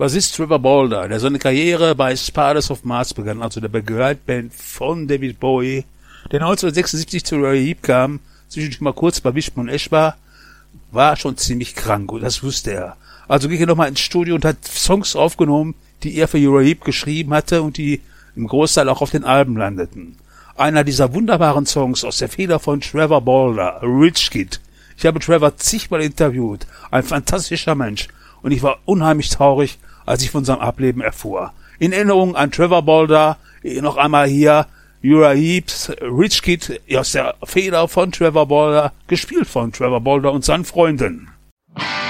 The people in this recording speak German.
Bassist Trevor Bolder, der seine Karriere bei Spiders of Mars begann, also der Begleitband von David Bowie, der 1976 zu Uriah Heep kam, zwischendurch mal kurz bei Wishbone Ash war schon ziemlich krank und das wusste er. Also ging er nochmal ins Studio und hat Songs aufgenommen, die er für Uriah Heep geschrieben hatte und die im Großteil auch auf den Alben landeten. Einer dieser wunderbaren Songs aus der Feder von Trevor Bolder, Rich Kid. Ich habe Trevor zigmal interviewt, ein fantastischer Mensch, und ich war unheimlich traurig, als ich von seinem Ableben erfuhr. In Erinnerung an Trevor Bolder noch einmal hier Uriah Heeps Rich Kid aus der Feder von Trevor Bolder, gespielt von Trevor Bolder und seinen Freunden.